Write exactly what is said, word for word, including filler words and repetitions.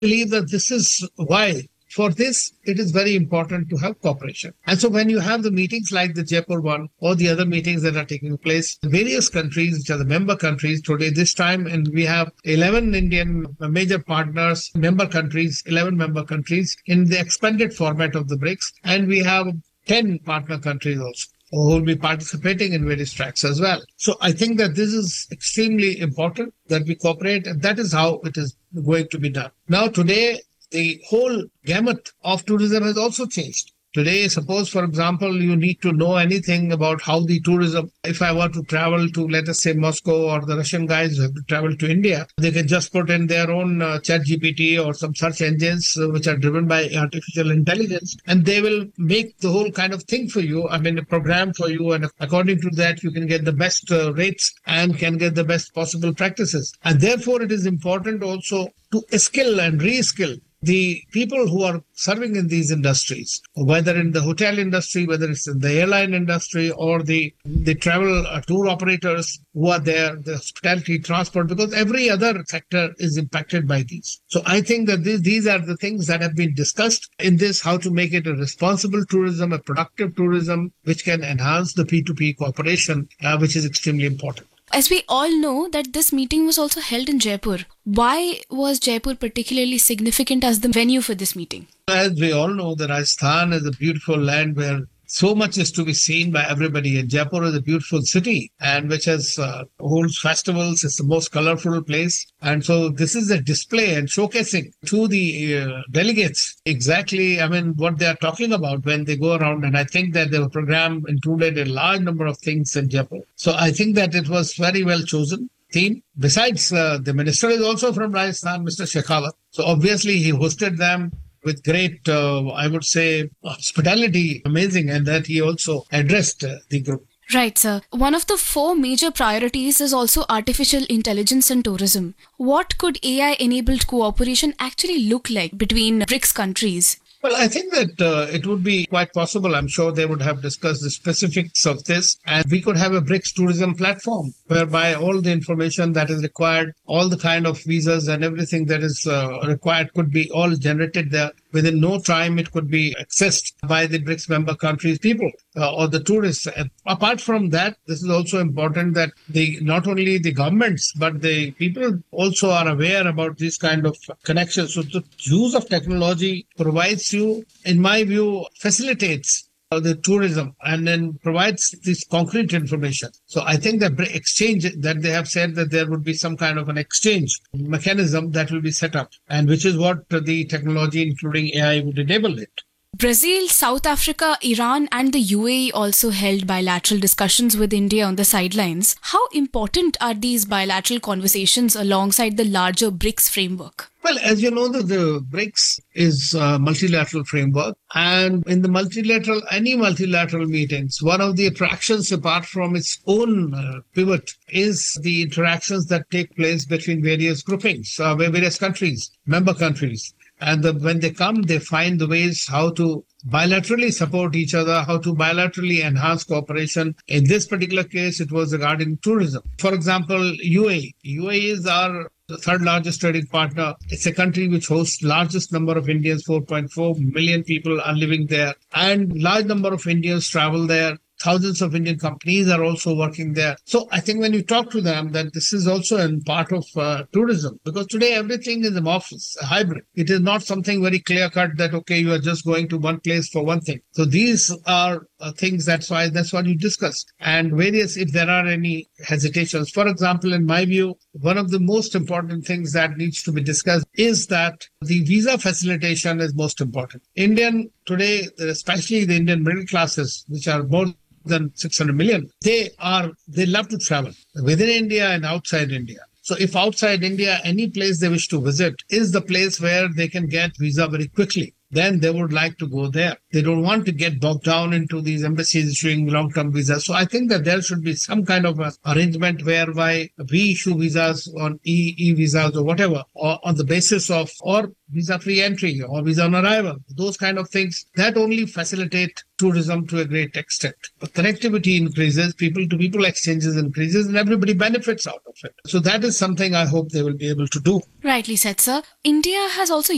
believe that this is why. For this, it is very important to have cooperation. And so when you have the meetings like the Jaipur one or the other meetings that are taking place, various countries, which are the member countries today, this time, and we have eleven Indian major partners, member countries, eleven member countries in the expanded format of the BRICS. And we have ten partner countries also who will be participating in various tracks as well. So I think that this is extremely important that we cooperate, and that is how it is going to be done. Now, today, the whole gamut of tourism has also changed. Today, suppose, for example, you need to know anything about how the tourism, if I were to travel to, let us say, Moscow, or the Russian guys who have to travel to India, they can just put in their own uh, chat G P T or some search engines uh, which are driven by artificial intelligence, and they will make the whole kind of thing for you. I mean, a program for you, and according to that, you can get the best uh, rates and can get the best possible practices. And therefore, it is important also to skill and re-skill the people who are serving in these industries, whether in the hotel industry, whether it's in the airline industry, or the, the travel uh, tour operators who are there, the hospitality, transport, because every other sector is impacted by these. So I think that these, these are the things that have been discussed in this, how to make it a responsible tourism, a productive tourism, which can enhance the P two P cooperation, uh, which is extremely important. As we all know that this meeting was also held in Jaipur. Why was Jaipur particularly significant as the venue for this meeting? As we all know, that Rajasthan is a beautiful land where so much is to be seen by everybody. And Jaipur is a beautiful city, and which has uh, holds festivals. It's the most colorful place. And so this is a display and showcasing to the uh, delegates exactly, I mean, what they are talking about when they go around. And I think that the program included a large number of things in Jaipur. So I think that it was very well chosen theme. Besides, uh, the minister is also from Rajasthan, Mister Shekhawat. So obviously he hosted them with great, uh, I would say, hospitality, amazing, and that he also addressed uh, the group. Right, sir. One of the four major priorities is also artificial intelligence and tourism. What could A I-enabled cooperation actually look like between BRICS countries? Well, I think that uh, it would be quite possible. I'm sure they would have discussed the specifics of this, and we could have a BRICS tourism platform whereby all the information that is required, all the kind of visas and everything that is uh, required could be all generated there. Within no time, it could be accessed by the BRICS member countries' people uh, or the tourists. And apart from that, this is also important that the not only the governments, but the people also are aware about this kind of connections. So the use of technology provides you, in my view, facilitates the tourism and then provides this concrete information. So I think the exchange that they have said that there would be some kind of an exchange mechanism that will be set up, and which is what the technology, including A I, would enable it. Brazil, South Africa, Iran and the U A E also held bilateral discussions with India on the sidelines. How important are these bilateral conversations alongside the larger BRICS framework? Well, as you know, the, the BRICS is a multilateral framework. And in the multilateral, any multilateral meetings, one of the attractions apart from its own uh, pivot is the interactions that take place between various groupings, uh, various countries, member countries. And the, when they come, they find the ways how to bilaterally support each other, how to bilaterally enhance cooperation. In this particular case, it was regarding tourism. For example, U A E. U A E is our third largest trading partner. It's a country which hosts largest number of Indians, four point four million people are living there. And large number of Indians travel there. Thousands of Indian companies are also working there. So I think when you talk to them, that this is also a part of uh, tourism, because today everything is amorphous, a hybrid. It is not something very clear cut that, okay, you are just going to one place for one thing. So these are uh, things, that's why, that's what you discuss. And various, if there are any hesitations, for example, in my view, one of the most important things that needs to be discussed is that the visa facilitation is most important. Indian today, especially the Indian middle classes, which are more than six hundred million, they are, they love to travel within India and outside India. So if outside India, any place they wish to visit is the place where they can get visa very quickly, then they would like to go there. They don't want to get bogged down into these embassies issuing long-term visas. So I think that there should be some kind of a arrangement whereby we issue visas on e, e-visas or whatever, or on the basis of, or visa-free entry or visa on arrival. Those kind of things that only facilitate tourism to a great extent. But connectivity increases, people-to-people exchanges increases, and everybody benefits out of it. So that is something I hope they will be able to do. Rightly said, sir. India has also